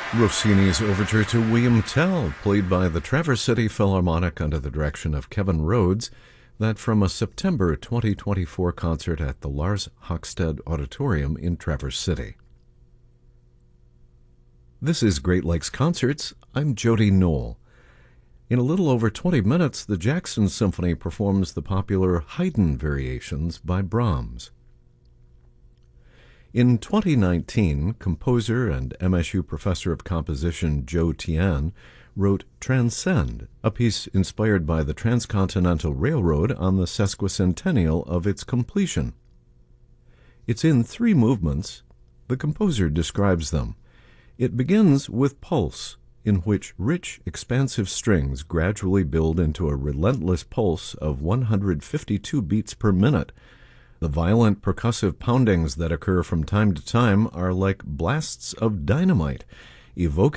Rossini's overture to William Tell, played by the Traverse City Philharmonic under the direction of Kevin Rhodes, that from a September 2024 concert at the Lars Hockstedt Auditorium in Traverse City. This is Great Lakes Concerts. I'm Jody Knoll. In a little over 20 minutes, the Jackson Symphony performs the popular Haydn Variations by Brahms. In 2019, composer and MSU professor of composition Joe Tian wrote Transcend, a piece inspired by the Transcontinental Railroad on the sesquicentennial of its completion. It's in 3 movements. The composer describes them. It begins with pulse, in which rich, expansive strings gradually build into a relentless pulse of 152 beats per minute. The violent percussive poundings that occur from time to time are like blasts of dynamite, evoking